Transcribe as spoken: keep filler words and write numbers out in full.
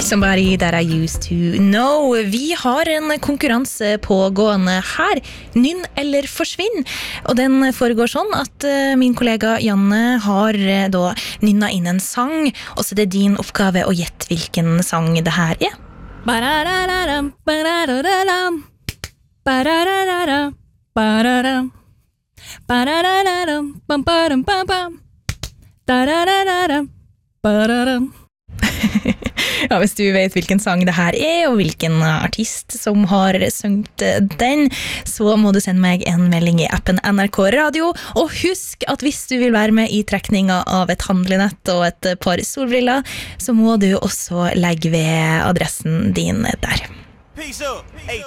Somebody that I used to know. Vi har en konkurranse pågående her. Nynn eller forsvinn. Og den foregår sånn at min kollega Janne har da nynna inn en sang, og så er det din oppgave å gjette hvilken sang det her er. Ba-da-da-da-dam, ba-da-da-da-dam, ba-da-da-da-da, ba-da-dam, ba-da-da-da-dam, bam-ba-dam-bam-bam, da-da-da-da-dam, ba-da-dam. Ja, hvis du vet hvilken sang det her er, og hvilken artist som har sunget den, så må du sende meg en melding i appen N R K Radio, og husk at hvis du vil være med i trekninga av et handlenett og et par solbriller, så må du også legge ved adressen din der.